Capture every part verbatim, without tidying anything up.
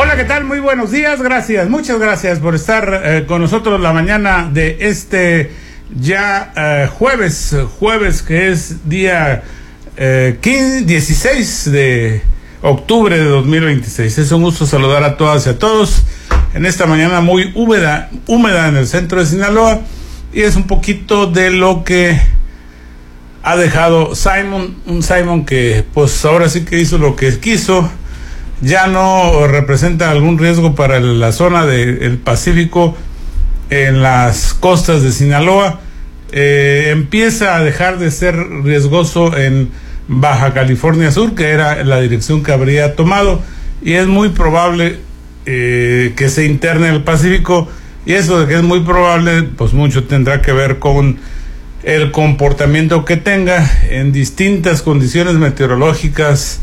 Hola, ¿qué tal? Muy buenos días, gracias, muchas gracias por estar eh, con nosotros la mañana de este ya eh, jueves, jueves que es día eh, quince, dieciséis de octubre de dos mil veintiséis. Es un gusto saludar a todas y a todos en esta mañana muy húmeda, húmeda en el centro de Sinaloa, y es un poquito de lo que ha dejado Simon, un Simon que pues ahora sí que hizo lo que quiso. Ya no representa algún riesgo para la zona del Pacífico en las costas de Sinaloa. Eh, empieza a dejar de ser riesgoso en Baja California Sur, que era la dirección que habría tomado, y es muy probable eh, que se interne en el Pacífico, y eso de que es muy probable, pues mucho tendrá que ver con el comportamiento que tenga en distintas condiciones meteorológicas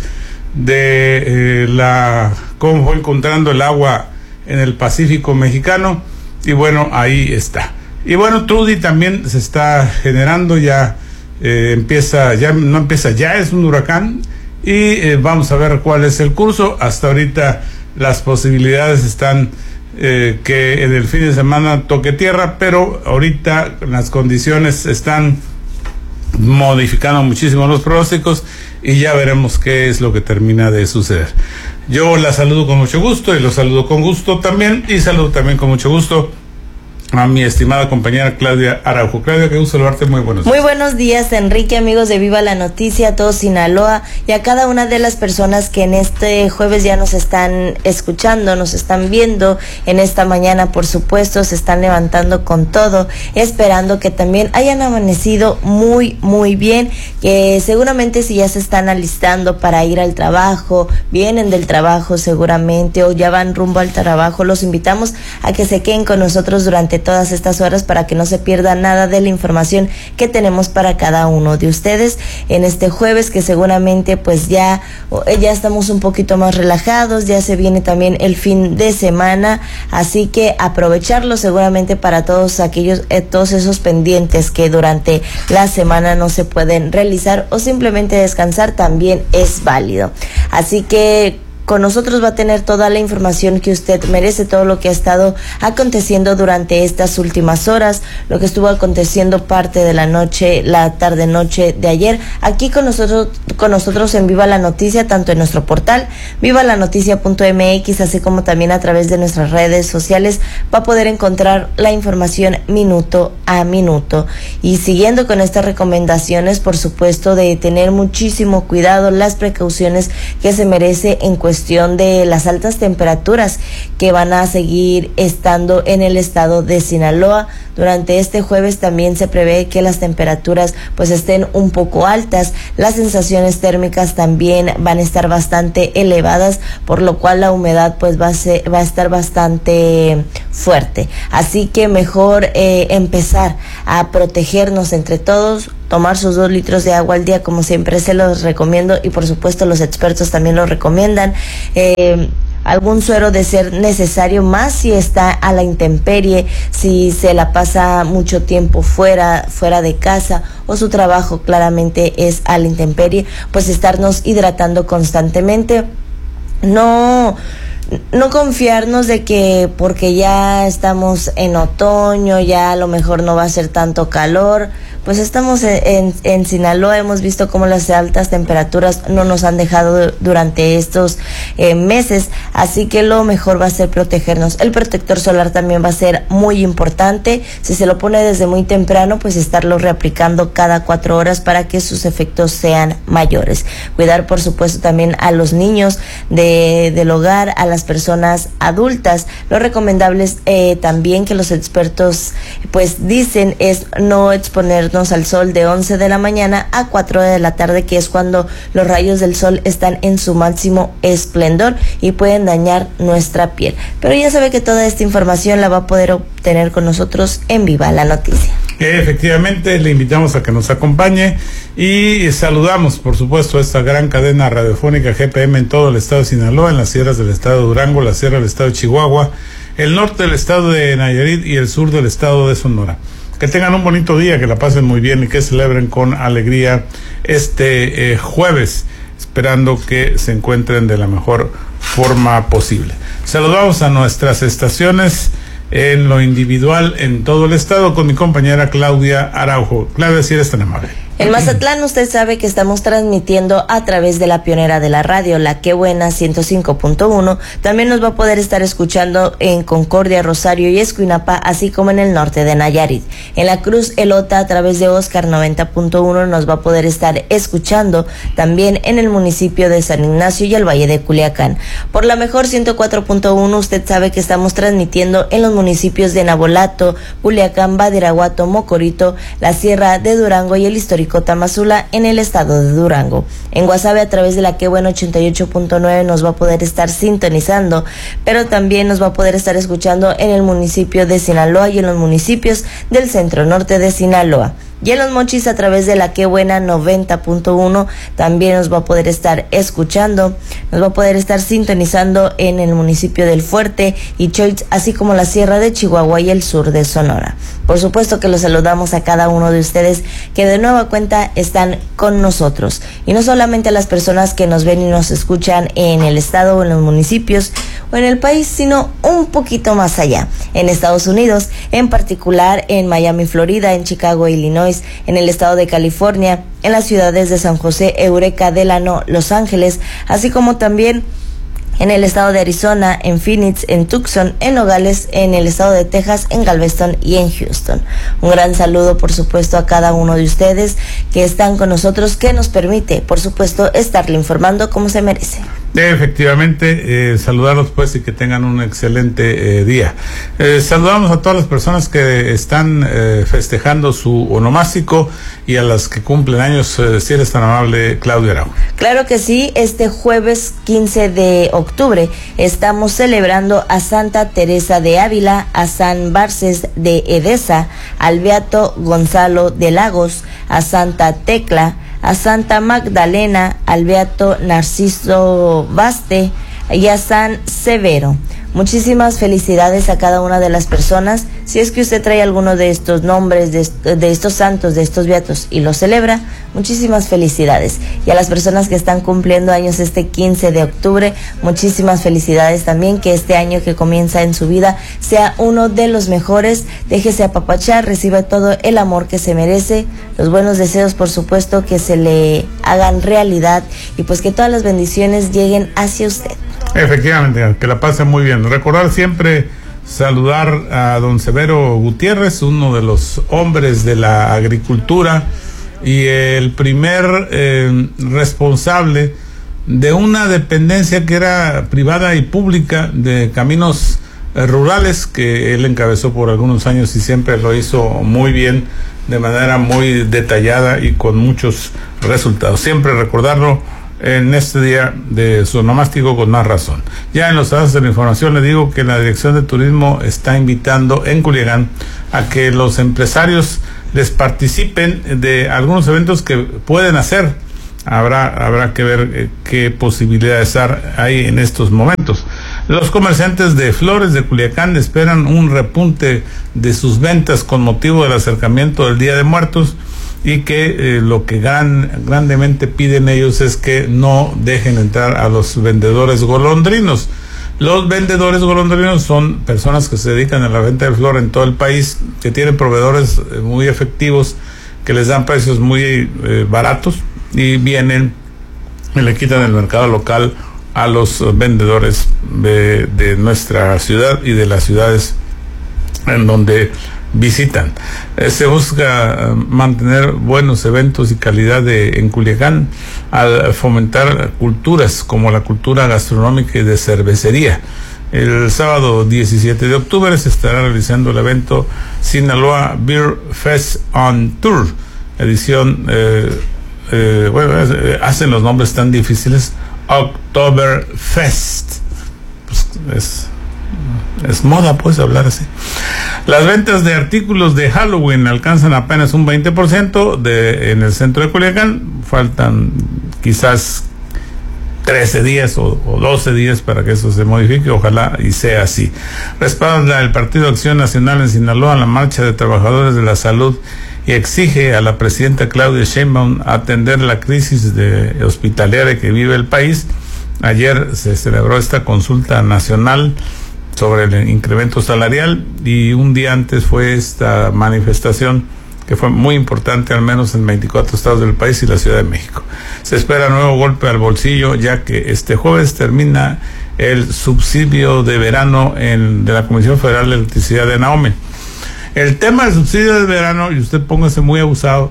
de eh, la cómo fue encontrando el agua en el Pacífico mexicano. Y bueno, ahí está. Y bueno, Trudy también se está generando, ya eh, empieza, ya no empieza, ya es un huracán, y eh, vamos a ver cuál es el curso. Hasta ahorita las posibilidades están eh, que en el fin de semana toque tierra, pero ahorita las condiciones están modificando muchísimo los pronósticos, y ya veremos qué es lo que termina de suceder. Yo la saludo con mucho gusto y los saludo con gusto también, y saludo también con mucho gusto a mi estimada compañera Claudia Araujo. Claudia, qué gusto saludarte, muy buenos días. Muy buenos días, Enrique, amigos de Viva la Noticia, a todo Sinaloa y a cada una de las personas que en este jueves ya nos están escuchando, nos están viendo en esta mañana, por supuesto, se están levantando con todo, esperando que también hayan amanecido muy, muy bien, que seguramente si ya se están alistando para ir al trabajo, vienen del trabajo seguramente o ya van rumbo al trabajo, los invitamos a que se queden con nosotros durante todas estas horas para que no se pierda nada de la información que tenemos para cada uno de ustedes en este jueves, que seguramente pues ya, ya estamos un poquito más relajados, ya se viene también el fin de semana, así que aprovecharlo seguramente para todos aquellos, eh, todos esos pendientes que durante la semana no se pueden realizar o simplemente descansar también es válido. Así que con nosotros va a tener toda la información que usted merece, todo lo que ha estado aconteciendo durante estas últimas horas, lo que estuvo aconteciendo parte de la noche, la tarde-noche de ayer, aquí con nosotros, con nosotros en Viva la Noticia, tanto en nuestro portal viva la noticia punto m x, así como también a través de nuestras redes sociales, va a poder encontrar la información minuto a minuto. Y siguiendo con estas recomendaciones, por supuesto, de tener muchísimo cuidado, las precauciones que se merece en cuestión cuestión de las altas temperaturas que van a seguir estando en el estado de Sinaloa. Durante este jueves también se prevé que las temperaturas pues estén un poco altas, las sensaciones térmicas también van a estar bastante elevadas, por lo cual la humedad pues va a ser, va a estar bastante fuerte. Así que mejor eh, empezar a protegernos entre todos, tomar sus dos litros de agua al día, como siempre se los recomiendo, y por supuesto los expertos también lo recomiendan. Eh, algún suero de ser necesario, más si está a la intemperie, si se la pasa mucho tiempo fuera, fuera de casa, o su trabajo claramente es a la intemperie, pues estarnos hidratando constantemente. No... No confiarnos de que porque ya estamos en otoño, ya a lo mejor no va a ser tanto calor. Pues estamos en, en, en Sinaloa, hemos visto cómo las altas temperaturas no nos han dejado durante estos eh, meses, así que lo mejor va a ser protegernos. El protector solar también va a ser muy importante. Si se lo pone desde muy temprano, pues estarlo reaplicando cada cuatro horas para que sus efectos sean mayores. Cuidar, por supuesto, también a los niños de, del hogar, a las personas adultas. Lo recomendable es eh, también que los expertos pues dicen es no exponernos al sol de once de la mañana a cuatro de la tarde, que es cuando los rayos del sol están en su máximo esplendor y pueden dañar nuestra piel. Pero ya sabe que toda esta información la va a poder obtener con nosotros en Viva la Noticia. Efectivamente, le invitamos a que nos acompañe y saludamos, por supuesto, a esta gran cadena radiofónica G P M en todo el estado de Sinaloa, en las sierras del estado de Durango, la sierra del estado de Chihuahua, el norte del estado de Nayarit y el sur del estado de Sonora. Que tengan un bonito día, que la pasen muy bien y que celebren con alegría este eh, jueves, esperando que se encuentren de la mejor forma posible. Saludamos a nuestras estaciones en lo individual en todo el estado con mi compañera Claudia Araujo. Claudia, si eres tan amable. En Mazatlán usted sabe que estamos transmitiendo a través de la pionera de la radio, la Qué Buena ciento cinco punto uno. También nos va a poder estar escuchando en Concordia, Rosario y Escuinapa, así como en el norte de Nayarit. En la Cruz Elota a través de Oscar noventa punto uno nos va a poder estar escuchando también en el municipio de San Ignacio y el Valle de Culiacán. Por la Mejor ciento cuatro punto uno usted sabe que estamos transmitiendo en los municipios de Nabolato, Culiacán, Badiraguato, Mocorito, la Sierra de Durango y el histórico Tamazula en el estado de Durango. En Guasave a través de la Qué Bueno ochenta y ocho punto nueve nos va a poder estar sintonizando, pero también nos va a poder estar escuchando en el municipio de Sinaloa y en los municipios del centro norte de Sinaloa. Y en Los Mochis a través de la Qué Buena noventa punto uno también nos va a poder estar escuchando, nos va a poder estar sintonizando en el municipio del Fuerte y Choix, así como la Sierra de Chihuahua y el sur de Sonora. Por supuesto que los saludamos a cada uno de ustedes que de nueva cuenta están con nosotros. Y no solamente a las personas que nos ven y nos escuchan en el estado o en los municipios o en el país, sino un poquito más allá, en Estados Unidos, en particular en Miami, Florida, en Chicago, Illinois, en el estado de California, en las ciudades de San José, Eureka, Delano, Los Ángeles, así como también en el estado de Arizona, en Phoenix, en Tucson, en Nogales, en el estado de Texas, en Galveston y en Houston. Un gran saludo, por supuesto, a cada uno de ustedes que están con nosotros, que nos permite, por supuesto, estarle informando como se merece. Efectivamente, eh, saludarlos pues y que tengan un excelente eh, día. Eh, saludamos a todas las personas que están eh, festejando su onomástico y a las que cumplen años. Eh, si eres tan amable, Claudia Araujo. Claro que sí, este jueves quince de octubre estamos celebrando a Santa Teresa de Ávila, a San Barces de Edesa, al Beato Gonzalo de Lagos, a Santa Tecla, a Santa Magdalena, al Beato Narciso Baste y a San Severo. Muchísimas felicidades a cada una de las personas. Si es que usted trae alguno de estos nombres, de, est- de estos santos, de estos beatos y lo celebra, muchísimas felicidades. Y a las personas que están cumpliendo años este quince de octubre, muchísimas felicidades también. Que este año que comienza en su vida sea uno de los mejores. Déjese apapachar, reciba todo el amor que se merece. Los buenos deseos, por supuesto, que se le hagan realidad y pues que todas las bendiciones lleguen hacia usted. Efectivamente, que la pase muy bien. Recordar siempre saludar a don Severo Gutiérrez, uno de los hombres de la agricultura y el primer eh, responsable de una dependencia que era privada y pública de caminos eh, rurales, que él encabezó por algunos años y siempre lo hizo muy bien, de manera muy detallada y con muchos resultados. Siempre recordarlo en este día de su onomástico con más razón. Ya en los datos de la información le digo que la Dirección de Turismo está invitando en Culiacán a que los empresarios les participen de algunos eventos que pueden hacer. Habrá, habrá que ver eh, qué posibilidades hay en estos momentos. Los comerciantes de flores de Culiacán esperan un repunte de sus ventas con motivo del acercamiento del Día de Muertos, y que eh, lo que gran, grandemente piden ellos es que no dejen entrar a los vendedores golondrinos. Los vendedores golondrinos son personas que se dedican a la venta de flor en todo el país, que tienen proveedores eh, muy efectivos, que les dan precios muy eh, baratos y vienen y le quitan el mercado local a los vendedores de, de nuestra ciudad y de las ciudades en donde visitan. Eh, se busca uh, mantener buenos eventos y calidad de, en Culiacán al fomentar culturas como la cultura gastronómica y de cervecería. El sábado diecisiete de octubre se estará realizando el evento Sinaloa Beer Fest on Tour, edición, eh, eh, bueno, eh, hacen los nombres tan difíciles, Oktoberfest. Pues es Es moda, pues, hablar así. Las ventas de artículos de Halloween alcanzan apenas un veinte por ciento de, en el centro de Culiacán. Faltan quizás trece días o, o doce días para que eso se modifique. Ojalá y sea así. Respalda el Partido Acción Nacional en Sinaloa la marcha de trabajadores de la salud y exige a la presidenta Claudia Sheinbaum atender la crisis de hospitalaria que vive el país Ayer se celebró esta consulta nacional sobre el incremento salarial y un día antes fue esta manifestación que fue muy importante, al menos en veinticuatro estados del país y la Ciudad de México. Se espera nuevo golpe al bolsillo, ya que este jueves termina el subsidio de verano en, de la Comisión Federal de Electricidad de Naome. El tema del subsidio de verano, y usted póngase muy abusado,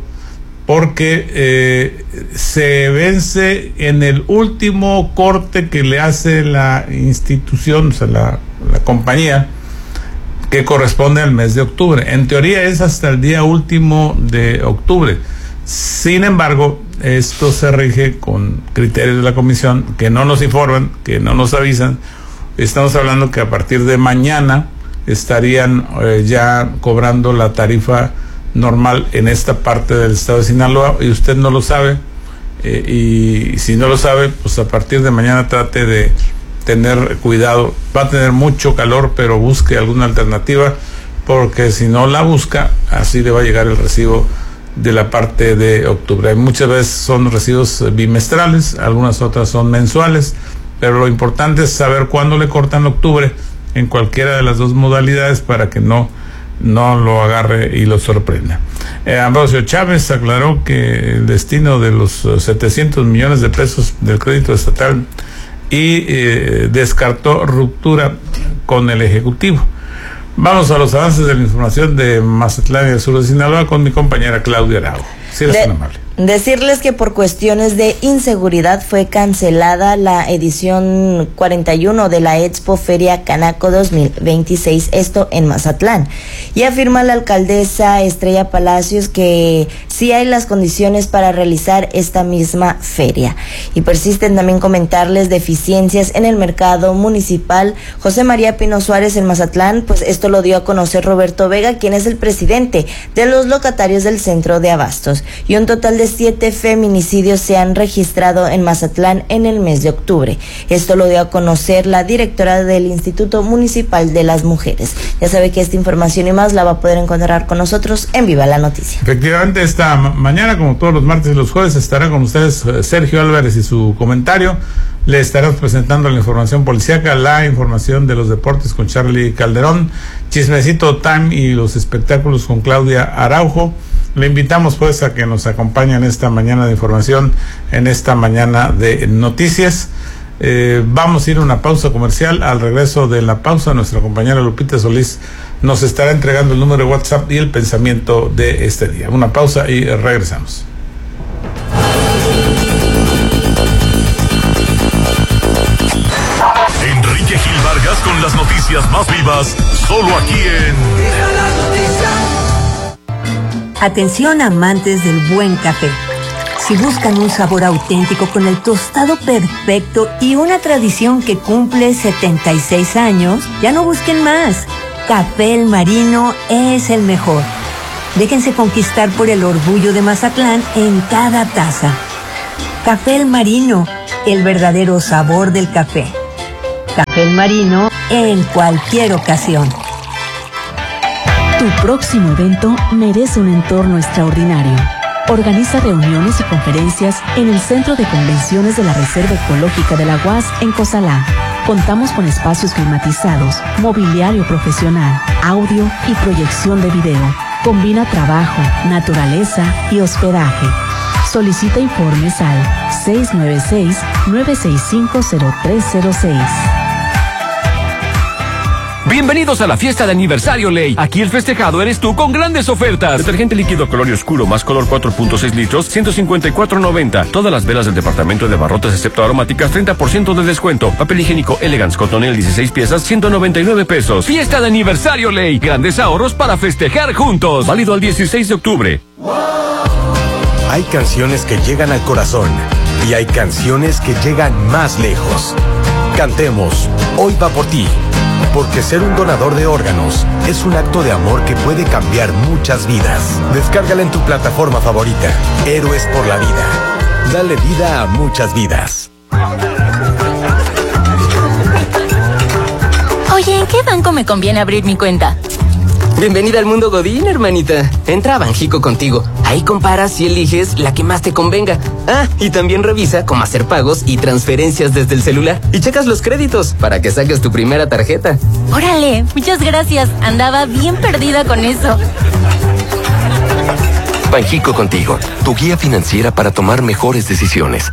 porque eh, se vence en el último corte que le hace la institución, o sea, la, la compañía, que corresponde al mes de octubre. En teoría es hasta el día último de octubre. Sin embargo, esto se rige con criterios de la comisión que no nos informan, que no nos avisan. Estamos hablando que a partir de mañana estarían eh, ya cobrando la tarifa normal en esta parte del estado de Sinaloa, y usted no lo sabe, eh, y si no lo sabe, pues a partir de mañana trate de tener cuidado. Va a tener mucho calor, pero busque alguna alternativa, porque si no la busca, así le va a llegar el recibo de la parte de octubre. Muchas veces son recibos bimestrales, algunas otras son mensuales, pero lo importante es saber cuándo le cortan octubre en cualquiera de las dos modalidades para que no no lo agarre y lo sorprenda. Eh, Ambrosio Chávez aclaró que el destino de los uh, setecientos millones de pesos del crédito estatal y eh, descartó ruptura con el Ejecutivo. Vamos a los avances de la información de Mazatlán y el sur de Sinaloa con mi compañera Claudia Araujo. Si eres tan amable. Decirles que por cuestiones de inseguridad fue cancelada la edición cuarenta y uno de la Expo Feria Canaco dos mil veintiséis, esto en Mazatlán. Y afirma la alcaldesa Estrella Palacios que sí hay las condiciones para realizar esta misma feria. Y persisten también comentarles deficiencias en el mercado municipal José María Pino Suárez en Mazatlán, pues esto lo dio a conocer Roberto Vega, quien es el presidente de los locatarios del centro de abastos. Y un total de siete feminicidios se han registrado en Mazatlán en el mes de octubre. Esto lo dio a conocer la directora del Instituto Municipal de las Mujeres. Ya sabe que esta información y más la va a poder encontrar con nosotros en Viva la Noticia. Efectivamente, esta ma- mañana, como todos los martes y los jueves, estará con ustedes eh, Sergio Álvarez y su comentario. Le estaremos presentando la información policíaca, la información de los deportes con Charlie Calderón, Chismecito Time y los espectáculos con Claudia Araujo. Le invitamos pues a que nos acompañen esta mañana de información, en esta mañana de noticias. Eh, vamos a ir a una pausa comercial. Al regreso de la pausa, nuestra compañera Lupita Solís nos estará entregando el número de WhatsApp y el pensamiento de este día. Una pausa y regresamos. Enrique Gil Vargas con las noticias más vivas, solo aquí en Viva la Noticia. Atención amantes del buen café. Si buscan un sabor auténtico con el tostado perfecto y una tradición que cumple setenta y seis años, ya no busquen más. Café El Marino es el mejor. Déjense conquistar por el orgullo de Mazatlán en cada taza. Café El Marino, el verdadero sabor del café. Café El Marino en cualquier ocasión. Tu próximo evento merece un entorno extraordinario. Organiza reuniones y conferencias en el Centro de Convenciones de la Reserva Ecológica de la U A S en Cozalá. Contamos con espacios climatizados, mobiliario profesional, audio y proyección de video. Combina trabajo, naturaleza y hospedaje. Solicita informes al seis nueve seis, nueve seis cinco, cero tres cero seis. Bienvenidos a la fiesta de aniversario Ley. Aquí el festejado eres tú con grandes ofertas. Detergente líquido color oscuro más color cuatro punto seis litros, ciento cincuenta y cuatro noventa. Todas las velas del departamento de barrotes excepto aromáticas, treinta por ciento de descuento. Papel higiénico Elegance Cotonel dieciséis piezas, ciento noventa y nueve pesos. Fiesta de aniversario Ley. Grandes ahorros para festejar juntos. Válido al dieciséis de octubre. Hay canciones que llegan al corazón y hay canciones que llegan más lejos. Cantemos Hoy va por ti. Porque ser un donador de órganos es un acto de amor que puede cambiar muchas vidas. Descárgala en tu plataforma favorita. Héroes por la vida. Dale vida a muchas vidas. Oye, ¿en qué banco me conviene abrir mi cuenta? Bienvenida al mundo Godín, hermanita. Entra a Banjico Contigo. Ahí comparas y eliges la que más te convenga. Ah, y también revisa cómo hacer pagos y transferencias desde el celular. Y checas los créditos para que saques tu primera tarjeta. Órale, muchas gracias. Andaba bien perdida con eso. Banjico Contigo, tu guía financiera para tomar mejores decisiones.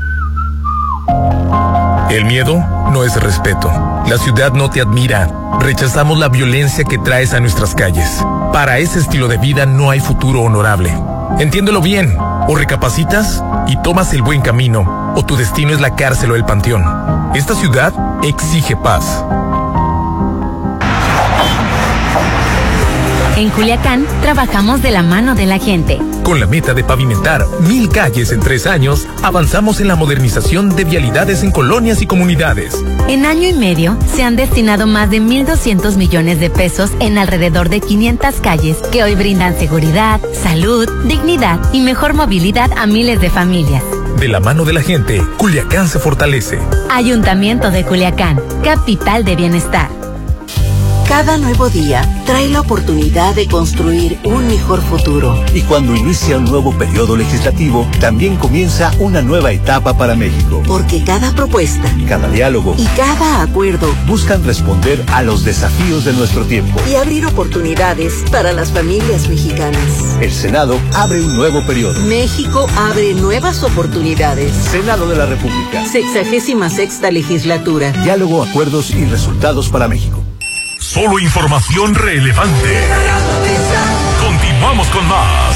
El miedo no es respeto. La ciudad no te admira. Rechazamos la violencia que traes a nuestras calles. Para ese estilo de vida no hay futuro honorable. Entiéndelo bien. O recapacitas y tomas el buen camino, o tu destino es la cárcel o el panteón. Esta ciudad exige paz. En Culiacán, trabajamos de la mano de la gente. Con la meta de pavimentar mil calles en tres años, avanzamos en la modernización de vialidades en colonias y comunidades. En año y medio, se han destinado más de mil doscientos millones de pesos en alrededor de quinientas calles que hoy brindan seguridad, salud, dignidad y mejor movilidad a miles de familias. De la mano de la gente, Culiacán se fortalece. Ayuntamiento de Culiacán, capital de bienestar. Cada nuevo día trae la oportunidad de construir un mejor futuro. Y cuando inicia un nuevo periodo legislativo, también comienza una nueva etapa para México. Porque cada propuesta, cada diálogo y cada acuerdo buscan responder a los desafíos de nuestro tiempo y abrir oportunidades para las familias mexicanas. El Senado abre un nuevo periodo. México abre nuevas oportunidades. Senado de la República. Sexagésima sexta legislatura. Diálogo, acuerdos y resultados para México. Solo información relevante. Continuamos con más.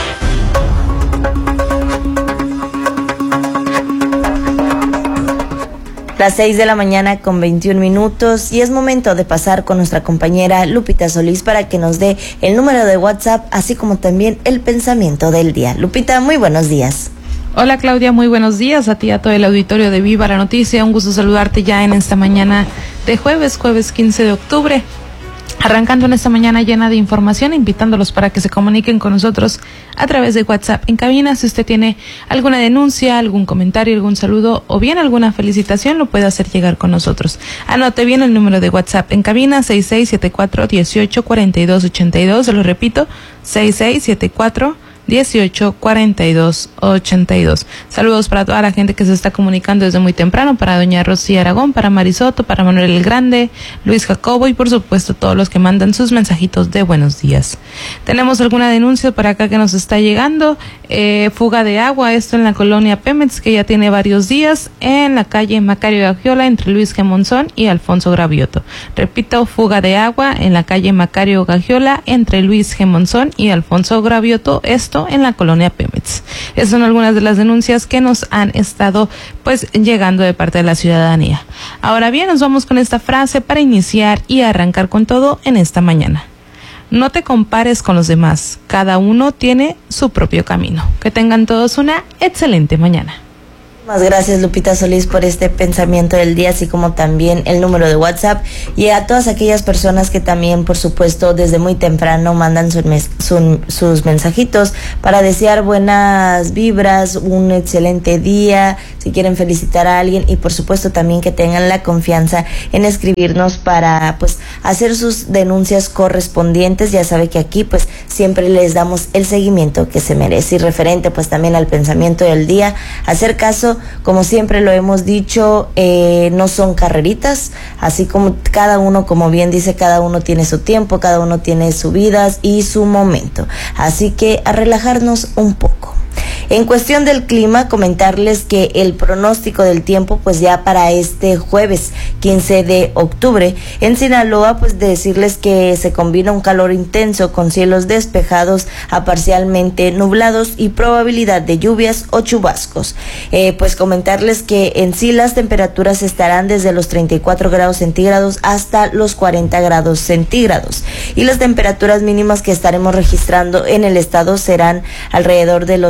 Las seis de la mañana con veintiún minutos y es momento de pasar con nuestra compañera Lupita Solís para que nos dé el número de WhatsApp, así como también el pensamiento del día. Lupita, muy buenos días. Hola Claudia, muy buenos días a ti y a todo el auditorio de Viva la Noticia. Un gusto saludarte ya en esta mañana de jueves, jueves quince de octubre. Arrancando en esta mañana llena de información, invitándolos para que se comuniquen con nosotros a través de WhatsApp en cabina. Si usted tiene alguna denuncia, algún comentario, algún saludo o bien alguna felicitación, lo puede hacer llegar con nosotros. Anote bien el número de WhatsApp en cabina, seis seis siete cuatro, dieciocho cuarenta y dos ochenta y dos. Se lo repito, seis seis siete cuatro, dieciocho cuarenta y dos ochenta y dos. Saludos para toda la gente que se está comunicando desde muy temprano, para doña Rosy Aragón, para Marisoto, para Manuel el Grande, Luis Jacobo y por supuesto todos los que mandan sus mensajitos de buenos días. Tenemos alguna denuncia por acá que nos está llegando, eh, fuga de agua, esto en la colonia Pemex, que ya tiene varios días, en la calle Macario Gagiola, entre Luis G. Monzón y Alfonso Gravioto. Repito, fuga de agua en la calle Macario Gagiola, entre Luis G. Monzón y Alfonso Gravioto, esto en la colonia Pemex. Esas son algunas de las denuncias que nos han estado pues llegando de parte de la ciudadanía. Ahora bien, nos vamos con esta frase para iniciar y arrancar con todo en esta mañana. No te compares con los demás, cada uno tiene su propio camino. Que tengan todos una excelente mañana. Muchas gracias Lupita Solís por este pensamiento del día, así como también el número de WhatsApp, y a todas aquellas personas que también por supuesto desde muy temprano mandan su mes, su, sus mensajitos para desear buenas vibras, un excelente día, si quieren felicitar a alguien, y por supuesto también que tengan la confianza en escribirnos para pues hacer sus denuncias correspondientes. Ya sabe que aquí pues siempre les damos el seguimiento que se merece, y referente pues también al pensamiento del día, hacer caso. Como siempre lo hemos dicho, eh, no son carreritas, así como cada uno, como bien dice, cada uno tiene su tiempo, cada uno tiene su vida y su momento, así que a relajarnos un poco. En cuestión del clima, comentarles que el pronóstico del tiempo, pues ya para este jueves quince de octubre, en Sinaloa, pues decirles que se combina un calor intenso con cielos despejados a parcialmente nublados y probabilidad de lluvias o chubascos. Eh, pues comentarles que en sí las temperaturas estarán desde los treinta y cuatro grados centígrados hasta los cuarenta grados centígrados. Y las temperaturas mínimas que estaremos registrando en el estado serán alrededor de los veinte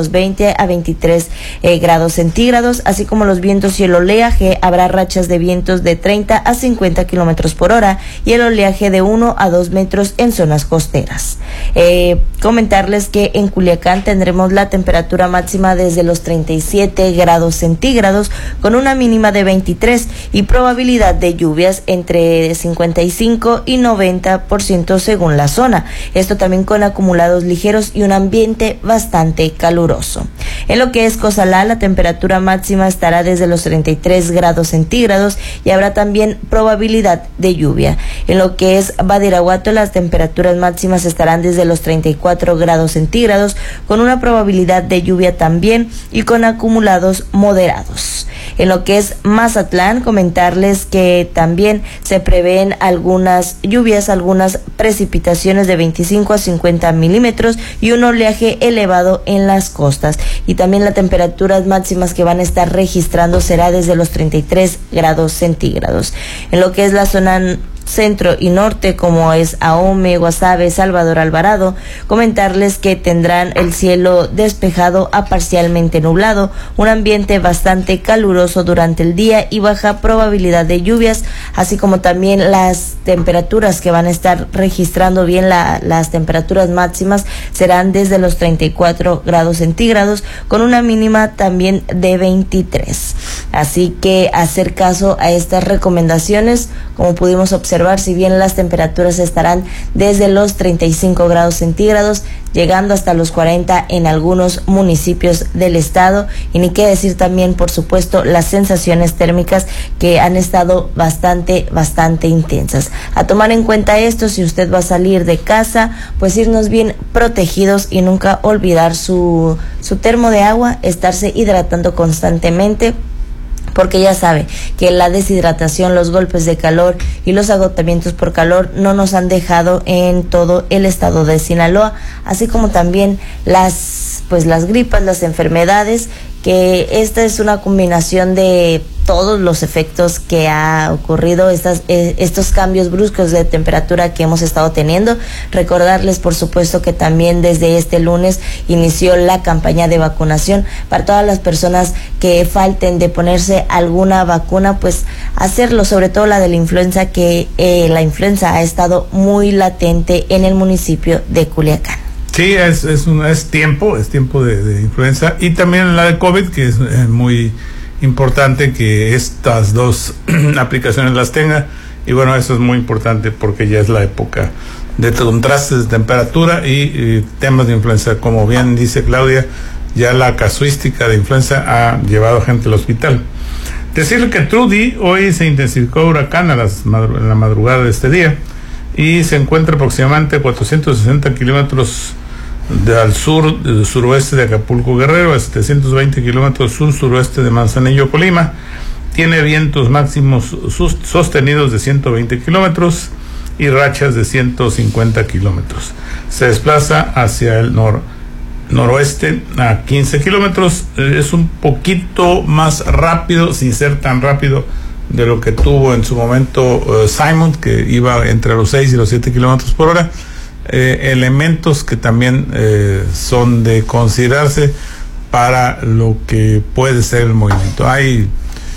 veinte a veintitrés eh, grados centígrados, así como los vientos y el oleaje. Habrá rachas de vientos de treinta a cincuenta kilómetros por hora y el oleaje de uno a dos metros en zonas costeras. Eh, comentarles que en Culiacán tendremos la temperatura máxima desde los treinta y siete grados centígrados con una mínima de veintitrés y probabilidad de lluvias entre cincuenta y cinco y noventa por ciento según la zona. Esto también con acumulados ligeros y un ambiente bastante caluroso. En lo que es Cozalá, la temperatura máxima estará desde los treinta y tres grados centígrados y habrá también probabilidad de lluvia. En lo que es Badiraguato, las temperaturas máximas estarán desde los treinta y cuatro grados centígrados con una probabilidad de lluvia también y con acumulados moderados. En lo que es Mazatlán, comentarles que también se prevén algunas lluvias, algunas precipitaciones de veinticinco a cincuenta milímetros y un oleaje elevado en las costas. Y también las temperaturas máximas que van a estar registrando será desde los treinta y tres grados centígrados. En lo que es la zona centro y norte, como es Ahome, Guasave, Salvador Alvarado, comentarles que tendrán el cielo despejado a parcialmente nublado, un ambiente bastante caluroso durante el día y baja probabilidad de lluvias, así como también las temperaturas que van a estar registrando bien la, las temperaturas máximas serán desde los treinta y cuatro grados centígrados con una mínima también de veintitrés. Así que hacer caso a estas recomendaciones, como pudimos observar, si bien las temperaturas estarán desde los treinta y cinco grados centígrados, llegando hasta los cuarenta en algunos municipios del estado, y ni qué decir también, por supuesto, las sensaciones térmicas que han estado bastante, bastante intensas. A tomar en cuenta esto, si usted va a salir de casa, pues irnos bien protegidos y nunca olvidar su, su termo de agua, estarse hidratando constantemente, porque ya sabe que la deshidratación, los golpes de calor y los agotamientos por calor no nos han dejado en todo el estado de Sinaloa, así como también las pues las gripas, las enfermedades, que esta es una combinación de todos los efectos que ha ocurrido, estas, eh, estos cambios bruscos de temperatura que hemos estado teniendo. Recordarles, por supuesto, que también desde este lunes inició la campaña de vacunación para todas las personas que falten de ponerse alguna vacuna, pues hacerlo, sobre todo la de la influenza, que eh, la influenza ha estado muy latente en el municipio de Culiacán. Sí, es es, un, es tiempo, es tiempo de, de influenza, y también la de COVID, que es eh, muy importante que estas dos aplicaciones las tenga. Y bueno, eso es muy importante porque ya es la época de contrastes de temperatura y, y temas de influenza. Como bien dice Claudia, ya la casuística de influenza ha llevado gente al hospital. Decirle que Trudy hoy se intensificó huracán a las madru- en la madrugada de este día y se encuentra aproximadamente cuatrocientos sesenta kilómetros de al sur, del suroeste de Acapulco Guerrero, a setecientos veinte kilómetros sur-suroeste de Manzanillo, Colima. Tiene vientos máximos sus, sostenidos de ciento veinte kilómetros y rachas de ciento cincuenta kilómetros. Se desplaza hacia el nor, noroeste a quince kilómetros. Es un poquito más rápido, sin ser tan rápido de lo que tuvo en su momento uh, Simon, que iba entre los seis y los siete kilómetros por hora. Eh, elementos que también eh, son de considerarse para lo que puede ser el movimiento. Hay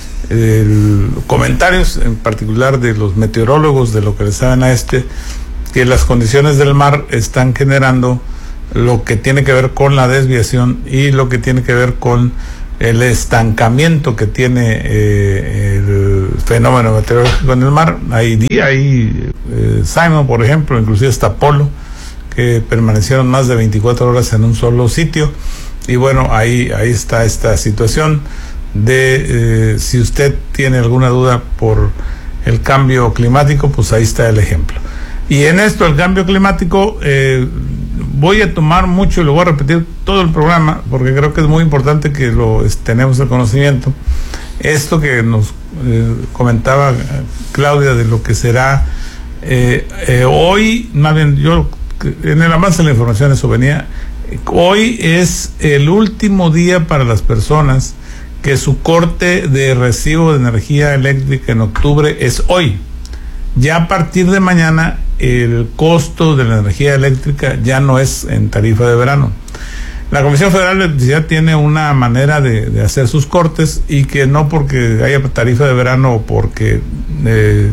eh, comentarios en particular de los meteorólogos, de lo que le saben a este, que las condiciones del mar están generando lo que tiene que ver con la desviación y lo que tiene que ver con el estancamiento que tiene eh, el fenómeno meteorológico en el mar. Hay día, hay eh, Simon, por ejemplo, inclusive hasta Polo, que permanecieron más de veinticuatro horas en un solo sitio. Y bueno, ahí ahí está esta situación de eh, si usted tiene alguna duda por el cambio climático, pues ahí está el ejemplo. Y en esto, el cambio climático, eh, voy a tomar mucho y lo voy a repetir todo el programa, porque creo que es muy importante que lo es, tenemos el conocimiento. Esto que nos eh, comentaba Claudia de lo que será eh, eh, hoy, más bien yo en el avance de la información eso venía. Hoy es el último día para las personas que su corte de recibo de energía eléctrica en octubre es hoy. Ya a partir de mañana el costo de la energía eléctrica ya no es en tarifa de verano. la Comisión Federal de Electricidad tiene una manera de, de hacer sus cortes, y que no porque haya tarifa de verano o porque eh,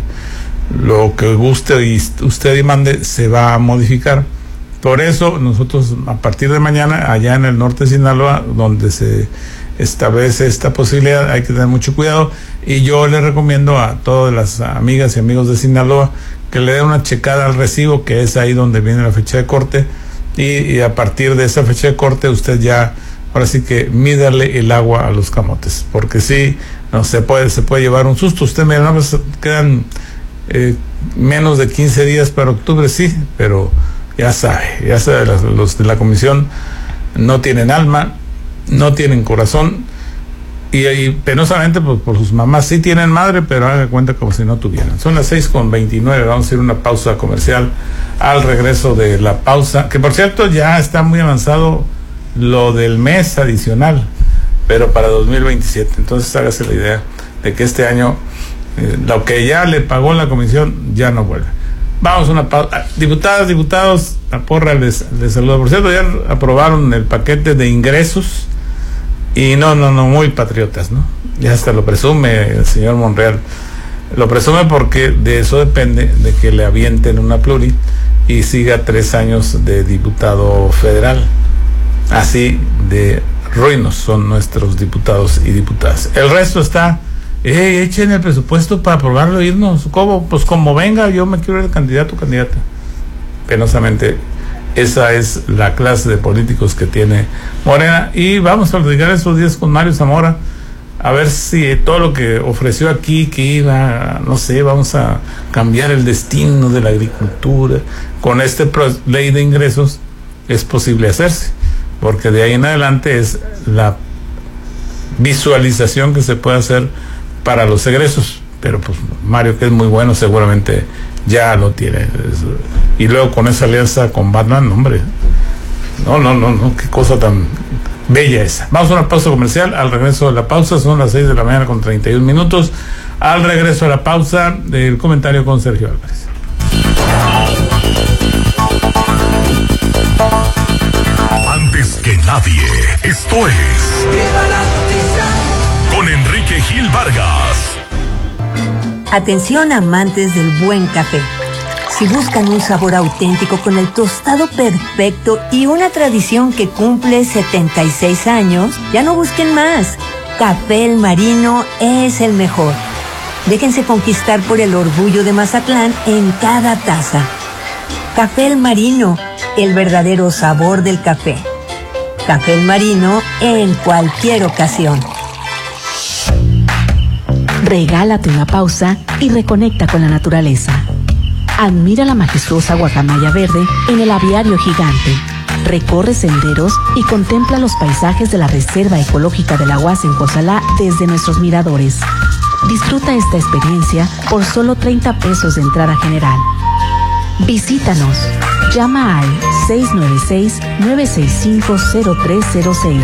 lo que guste y usted y mande se va a modificar. Por eso nosotros a partir de mañana allá en el norte de Sinaloa, donde se establece esta posibilidad, hay que tener mucho cuidado, y yo le recomiendo a todas las amigas y amigos de Sinaloa que le den una checada al recibo, que es ahí donde viene la fecha de corte, y, y a partir de esa fecha de corte usted ya, ahora sí que mídale el agua a los camotes, porque sí, no se puede, se puede llevar un susto. Usted mira, no, pues quedan eh, menos de quince días para octubre, sí, pero ya sabe, ya sabe, los, los de la comisión no tienen alma, no tienen corazón, y, y penosamente pues, por sus mamás sí tienen madre, pero haga cuenta como si no tuvieran. Son las seis con veintinueve, vamos a ir a una pausa comercial. Al regreso de la pausa, que por cierto ya está muy avanzado lo del mes adicional, pero para dos mil veintisiete, entonces hágase la idea de que este año eh, lo que ya le pagó la comisión ya no vuelve. Vamos a una pausa. Diputadas, diputados, la porra les, les saluda. Por cierto, ya aprobaron el paquete de ingresos, y no, no, no, muy patriotas, ¿no? Ya hasta lo presume el señor Monreal. Lo presume porque de eso depende, de que le avienten una pluri y siga tres años de diputado federal. Así de ruinos son nuestros diputados y diputadas. El resto está, eh, echen el presupuesto para aprobarlo e irnos. ¿Cómo? Pues como venga, yo me quiero ir candidato o candidata. Penosamente, esa es la clase de políticos que tiene Morena. Y vamos a dedicar estos días con Mario Zamora, a ver si todo lo que ofreció aquí, que iba, no sé, vamos a cambiar el destino de la agricultura, con este pro- ley de ingresos, es posible hacerse, porque de ahí en adelante es la visualización que se puede hacer para los egresos. Pero pues Mario, que es muy bueno, seguramente ya lo tiene. Y luego con esa alianza con Batman, hombre, no, no, no, no, qué cosa tan bella esa. Vamos a una pausa comercial. Al regreso de la pausa, son las seis de la mañana con treinta y un minutos. Al regreso de la pausa, el comentario con Sergio Álvarez. Antes que nadie, esto es Viva la Noticia con Enrique Gil Vargas. Atención, amantes del buen café. Si buscan un sabor auténtico con el tostado perfecto y una tradición que cumple setenta y seis años, ya no busquen más. Café El Marino es el mejor. Déjense conquistar por el orgullo de Mazatlán en cada taza. Café El Marino, el verdadero sabor del café. Café El Marino en cualquier ocasión. Regálate una pausa y reconecta con la naturaleza. Admira la majestuosa guacamaya verde en el aviario gigante. Recorre senderos y contempla los paisajes de la Reserva Ecológica de la U A S en Cozalá desde nuestros miradores. Disfruta esta experiencia por solo treinta pesos de entrada general. Visítanos. Llama al seis nueve seis, nueve seis cinco, cero tres cero seis.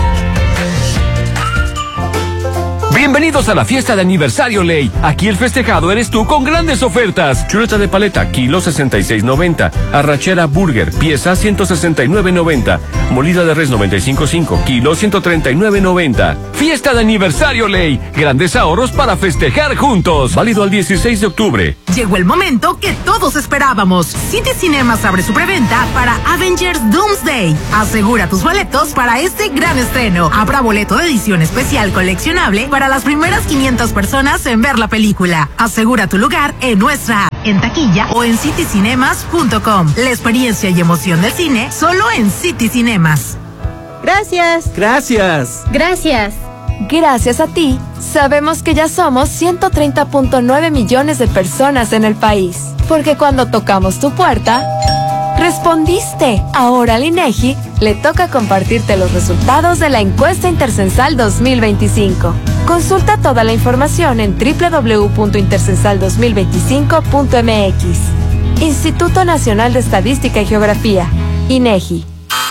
Bienvenidos a la fiesta de aniversario Ley. Aquí el festejado eres tú con grandes ofertas. Chuleta de paleta, kilo sesenta y seis noventa. Arrachera burger, pieza ciento sesenta y nueve noventa. Molida de res noventa y cinco punto cinco, kilo ciento treinta y nueve noventa. Fiesta de aniversario Ley. Grandes ahorros para festejar juntos. Válido al dieciséis de octubre. Llegó el momento que todos esperábamos. City Cinemas abre su preventa para Avengers Doomsday. Asegura tus boletos para este gran estreno. Habrá boleto de edición especial coleccionable para las primeras quinientas personas en ver la película. Asegura tu lugar en nuestra app, en taquilla o en city cinemas punto com. La experiencia y emoción del cine solo en City Cinemas. Gracias. Gracias. Gracias. Gracias a ti, sabemos que ya somos ciento treinta punto nueve millones de personas en el país. Porque cuando tocamos tu puerta, respondiste. Ahora al INEGI le toca compartirte los resultados de la encuesta intercensal dos mil veinticinco. Consulta toda la información en doble u doble u doble u punto intercensal dos mil veinticinco punto m x. Instituto Nacional de Estadística y Geografía, INEGI.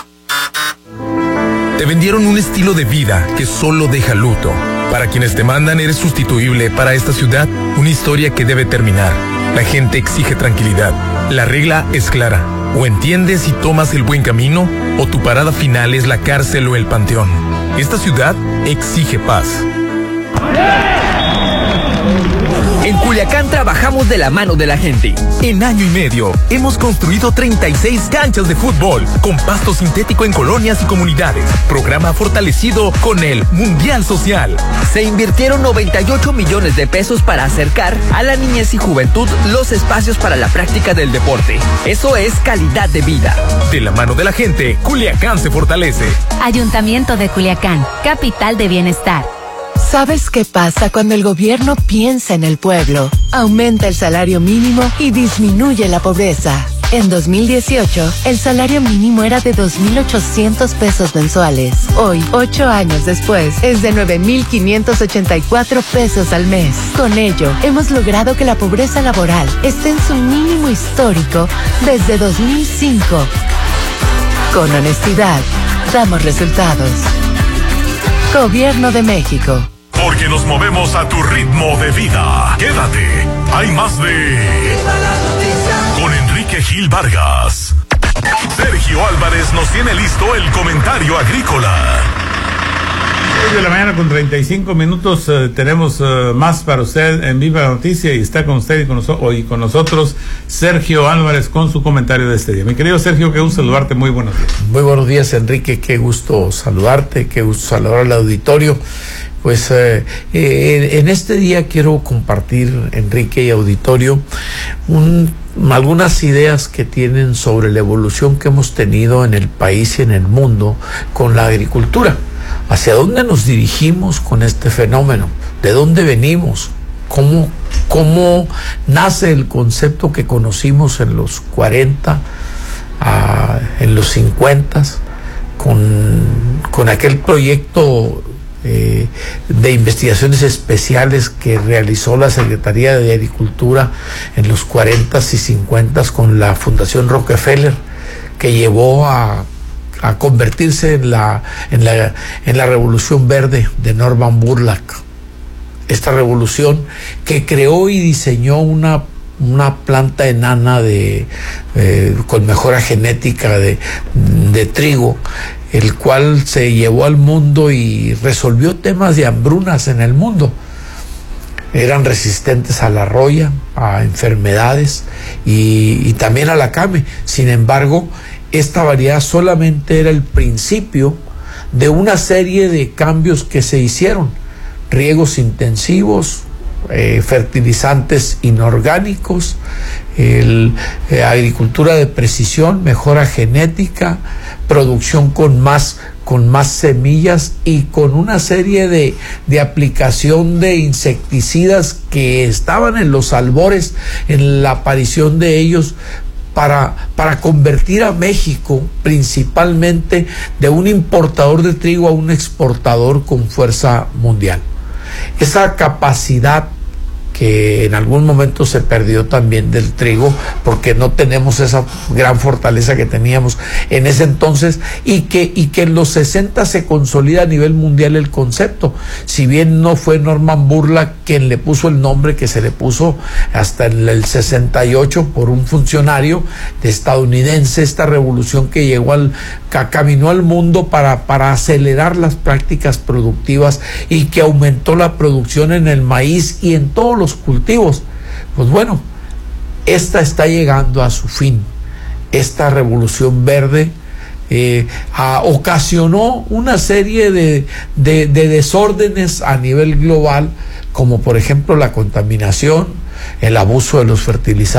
Te vendieron un estilo de vida que solo deja luto. Para quienes te mandan eres sustituible. Para esta ciudad, una historia que debe terminar. La gente exige tranquilidad. La regla es clara. O entiendes y tomas el buen camino, o tu parada final es la cárcel o el panteón. Esta ciudad exige paz. En Culiacán trabajamos de la mano de la gente. En año y medio, hemos construido treinta y seis canchas de fútbol, con pasto sintético en colonias y comunidades. Programa fortalecido con el Mundial Social. Se invirtieron noventa y ocho millones de pesos para acercar a la niñez y juventud los espacios para la práctica del deporte. Eso es calidad de vida. De la mano de la gente, Culiacán se fortalece. Ayuntamiento de Culiacán, capital de bienestar. ¿Sabes qué pasa cuando el gobierno piensa en el pueblo? Aumenta el salario mínimo y disminuye la pobreza. En dos mil dieciocho, el salario mínimo era de dos mil ochocientos pesos mensuales. Hoy, ocho años después, es de nueve mil quinientos ochenta y cuatro pesos al mes. Con ello, hemos logrado que la pobreza laboral esté en su mínimo histórico desde dos mil cinco. Con honestidad, damos resultados. Gobierno de México. Porque nos movemos a tu ritmo de vida. Quédate. Hay más de... Con Enrique Gil Vargas. Sergio Álvarez nos tiene listo el comentario agrícola. seis de la mañana con treinta y cinco minutos. Eh, tenemos eh, más para usted en Viva la Noticia y está con usted y con, noso- y con nosotros Sergio Álvarez con su comentario de este día. Mi querido Sergio, qué gusto saludarte, muy buenos días. Muy buenos días, Enrique, qué gusto saludarte, qué gusto saludar al auditorio. Pues eh, eh, en este día quiero compartir, Enrique y auditorio, un, algunas ideas que tienen sobre la evolución que hemos tenido en el país y en el mundo con la agricultura. ¿Hacia dónde nos dirigimos con este fenómeno? ¿De dónde venimos? ¿Cómo, cómo nace el concepto que conocimos en los cuarenta, uh, en los cincuenta, con, con aquel proyecto eh, de investigaciones especiales que realizó la Secretaría de Agricultura en los cuarenta y cincuenta con la Fundación Rockefeller, que llevó a a convertirse en la, en la, en la revolución verde de Norman Borlaug. Esta revolución que creó y diseñó una, una planta enana de, eh, con mejora genética de, de trigo, el cual se llevó al mundo y resolvió temas de hambrunas en el mundo. Eran resistentes a la roya, a enfermedades y, y también a la came. Sin embargo, esta variedad solamente era el principio de una serie de cambios que se hicieron: riegos intensivos, eh, fertilizantes inorgánicos, el, eh, agricultura de precisión, mejora genética, producción con más con más semillas y con una serie de, de aplicación de insecticidas que estaban en los albores, en la aparición de ellos, Para, para convertir a México principalmente de un importador de trigo a un exportador con fuerza mundial. Esa capacidad que en algún momento se perdió también del trigo, porque no tenemos esa gran fortaleza que teníamos en ese entonces, y que, y que en los sesenta se consolida a nivel mundial el concepto. Si bien no fue Norman Borlaug quien le puso el nombre que se le puso hasta en el sesenta y ocho por un funcionario estadounidense, esta revolución que llegó al, que caminó al mundo para, para acelerar las prácticas productivas y que aumentó la producción en el maíz y en todos los cultivos. Pues bueno, esta está llegando a su fin. Esta revolución verde eh, a, ocasionó una serie de, de, de desórdenes a nivel global, como por ejemplo la contaminación, el abuso de los fertilizantes,